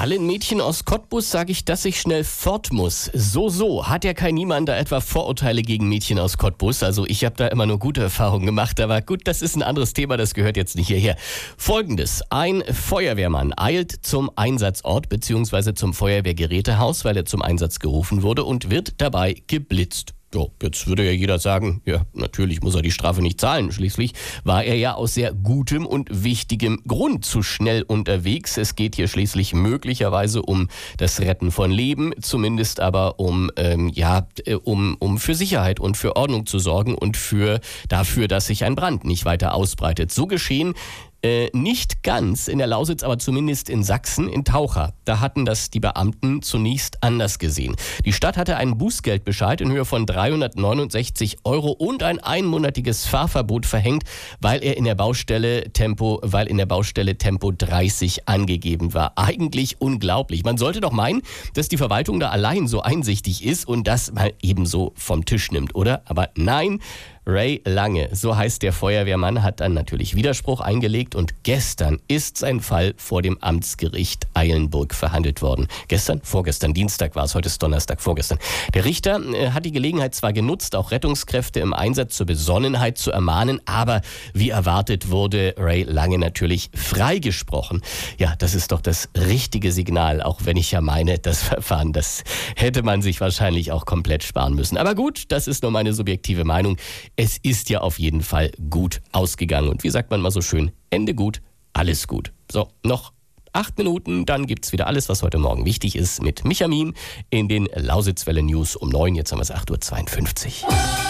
allen Mädchen aus Cottbus sage ich, dass ich schnell fort muss. So. Hat ja kein Niemand da etwa Vorurteile gegen Mädchen aus Cottbus? Also ich habe da immer nur gute Erfahrungen gemacht. Aber gut, das ist ein anderes Thema, das gehört jetzt nicht hierher. Folgendes: Ein Feuerwehrmann eilt zum Einsatzort bzw. zum Feuerwehrgerätehaus, weil er zum Einsatz gerufen wurde und wird dabei geblitzt. Ja, jetzt würde ja jeder sagen, ja, natürlich muss er die Strafe nicht zahlen. Schließlich war er ja aus sehr gutem und wichtigem Grund zu schnell unterwegs. Es geht hier schließlich möglicherweise um das Retten von Leben, zumindest aber um für Sicherheit und für Ordnung zu sorgen und dafür, dass sich ein Brand nicht weiter ausbreitet. So geschehen nicht ganz in der Lausitz, aber zumindest in Sachsen, in Taucha. Da hatten das die Beamten zunächst anders gesehen. Die Stadt hatte einen Bußgeldbescheid in Höhe von 369 € und ein einmonatiges Fahrverbot verhängt, weil in der Baustelle Tempo 30 angegeben war. Eigentlich unglaublich. Man sollte doch meinen, dass die Verwaltung da allein so einsichtig ist und das mal ebenso vom Tisch nimmt, oder? Aber nein. Ray Lange, so heißt der Feuerwehrmann, hat dann natürlich Widerspruch eingelegt und gestern ist sein Fall vor dem Amtsgericht Eilenburg verhandelt worden. Vorgestern, Dienstag war es, heute ist Donnerstag, vorgestern. Der Richter hat die Gelegenheit zwar genutzt, auch Rettungskräfte im Einsatz zur Besonnenheit zu ermahnen, aber wie erwartet wurde Ray Lange natürlich freigesprochen. Ja, das ist doch das richtige Signal, auch wenn ich ja meine, das Verfahren, das hätte man sich wahrscheinlich auch komplett sparen müssen. Aber gut, das ist nur meine subjektive Meinung. Es ist ja auf jeden Fall gut ausgegangen. Und wie sagt man mal so schön, Ende gut, alles gut. So, noch 8 Minuten, dann gibt's wieder alles, was heute Morgen wichtig ist, mit Michamin in den Lausitzwelle News um 9. Jetzt haben wir es 8:52 Uhr.